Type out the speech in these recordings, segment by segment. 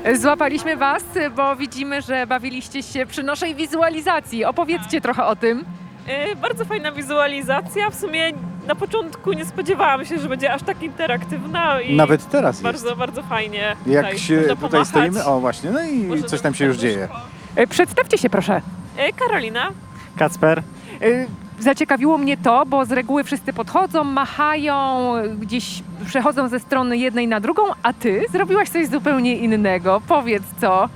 Złapaliśmy Was, bo widzimy, że bawiliście się przy naszej wizualizacji. Opowiedzcie trochę o tym. Bardzo fajna wizualizacja. W sumie na początku nie spodziewałam się, że będzie aż tak interaktywna i Nawet teraz bardzo, jest. bardzo fajnie. Jak się można tutaj pomachać. stoimy, o właśnie, no i Może coś tam się już dzieje. Przedstawcie się proszę. Karolina. Kacper. Zaciekawiło mnie to, bo z reguły wszyscy podchodzą, machają, gdzieś przechodzą ze strony jednej na drugą, a Ty zrobiłaś coś zupełnie innego. Powiedz co.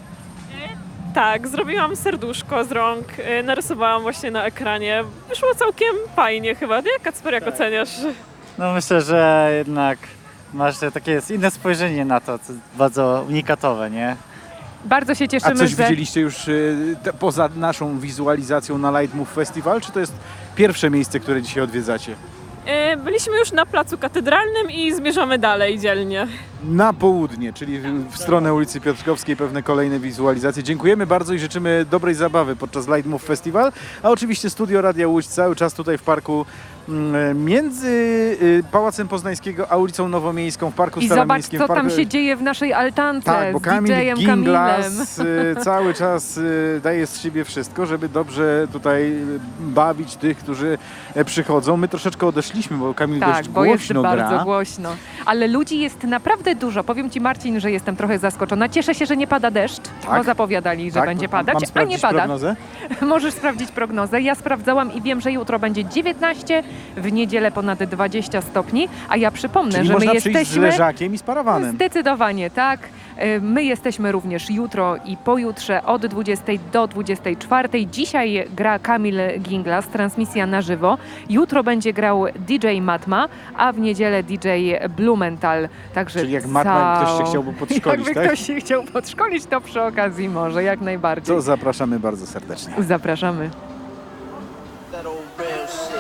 Tak, zrobiłam serduszko z rąk, narysowałam właśnie na ekranie. Wyszło całkiem fajnie chyba. Ty, Kacper, jak oceniasz? No myślę, że jednak masz takie inne spojrzenie na to, co bardzo unikatowe, nie? Bardzo się A cieszymy, coś że... widzieliście już poza naszą wizualizacją na Light Move Festival, czy to jest pierwsze miejsce, które dzisiaj odwiedzacie? Byliśmy już na placu katedralnym i zmierzamy dalej dzielnie. Na południe, czyli w stronę ulicy Piotrkowskiej, pewne kolejne wizualizacje. Dziękujemy bardzo i życzymy dobrej zabawy podczas Light Move Festival, a oczywiście Studio Radia Łódź cały czas tutaj w parku między Pałacem Poznańskiego a ulicą Nowomiejską, w Parku I zobacz, Staromiejskim. co w parku... tam się dzieje w naszej altance Tak, bo z Kamil DJ-em Kamilem. Ginglas cały czas daje z siebie wszystko, żeby dobrze tutaj bawić tych, którzy przychodzą. My troszeczkę odeszliśmy, bo Kamil Tak, dość bo jest głośno bardzo gra. głośno. Ale ludzi jest naprawdę dużo. Powiem Ci, Marcin, że jestem trochę zaskoczona. Cieszę się, że nie pada deszcz, Tak? bo zapowiadali, że Tak, będzie mam padać, a nie sprawdzić pada. prognozę? Możesz sprawdzić prognozę. Ja sprawdzałam i wiem, że jutro będzie 19, w niedzielę ponad 20 stopni, a ja przypomnę, Czyli że można my przyjść z jesteśmy... leżakiem i z parawanem. Zdecydowanie tak. My jesteśmy również jutro i pojutrze od 20 do 24. Dzisiaj gra Kamil Ginglas, transmisja na żywo. Jutro będzie grał DJ Matma, a w niedzielę DJ Blumenthal. Także Czyli jak Matma ktoś się chciałby podszkolić, Jakby tak? ktoś się chciał podszkolić, to przy okazji może, jak najbardziej. To zapraszamy bardzo serdecznie. Zapraszamy. That old real shit.